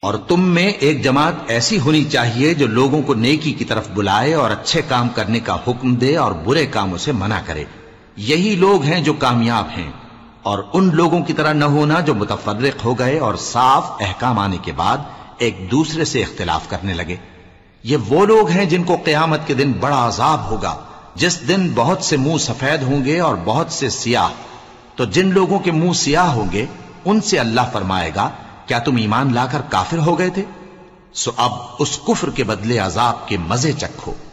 और तुम में एक जमात ऐसी होनी चाहिए जो लोगों को नेकी की तरफ बुलाए और अच्छे काम करने का हुक्म दे और बुरे कामों से मना करे। यही लोग हैं जो कामयाब हैं। और उन लोगों की तरह न होना जो मुतफर्रिक हो गए और साफ अहकाम आने के बाद एक दूसरे से इख्तिलाफ करने लगे। ये वो लोग हैं जिनको क़यामत के दिन बड़ा अजाब होगा, जिस दिन बहुत से मुंह सफेद होंगे और बहुत से सियाह। तो जिन लोगों के मुंह सियाह होंगे उनसे अल्लाह फरमाएगा, क्या तुम ईमान लाकर काफिर हो गए थे? सो अब उस कुफ्र के बदले अजाब के मजे चखो।